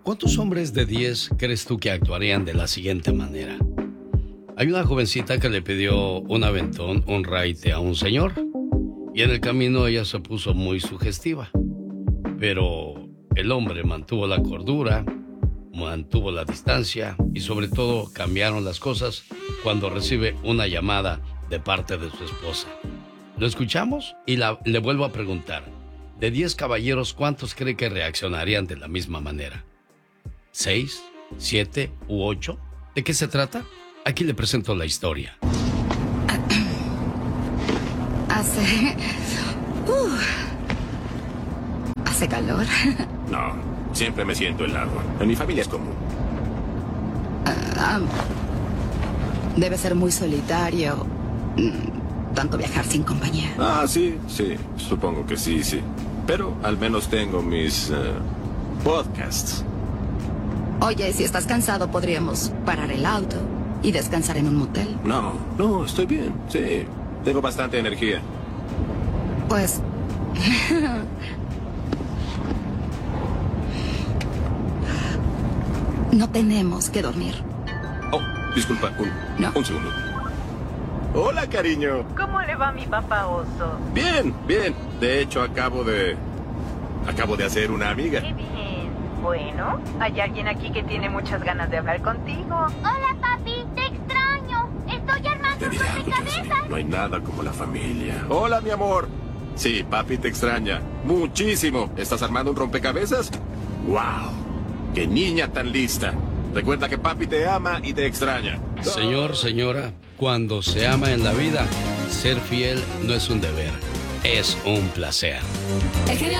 ¿Cuántos hombres de 10 crees tú que actuarían de la siguiente manera? Hay una jovencita que le pidió un aventón, un raite a un señor. Y en el camino ella se puso muy sugestiva. Pero el hombre mantuvo la cordura, mantuvo la distancia y sobre todo cambiaron las cosas cuando recibe una llamada de parte de su esposa. Lo escuchamos y le vuelvo a preguntar. De 10 caballeros, ¿cuántos cree que reaccionarían de la misma manera? ¿6, 7 u 8? ¿De qué se trata? Aquí le presento la historia. Hace calor. No, siempre me siento helado. En mi familia es común. Debe ser muy solitario. Tanto viajar sin compañía. Sí, supongo que sí. Pero al menos tengo mis podcasts. Oye, si estás cansado, podríamos parar el auto y descansar en un motel. No, estoy bien, sí. Tengo bastante energía. Pues... no tenemos que dormir. Oh, disculpa, un segundo. Hola, cariño. ¿Cómo le va a mi papá oso? Bien. De hecho, acabo de hacer una amiga. Qué bien. Bueno, hay alguien aquí que tiene muchas ganas de hablar contigo. Hola, papi, te extraño. Estoy armando Te diré algo, rompecabezas. Jocelyn, no hay nada como la familia. Hola, mi amor. Sí, papi te extraña. Muchísimo. ¿Estás armando un rompecabezas? ¡Wow! ¡Qué niña tan lista! Recuerda que papi te ama y te extraña. Señor, señora, cuando se ama en la vida, ser fiel no es un deber, es un placer.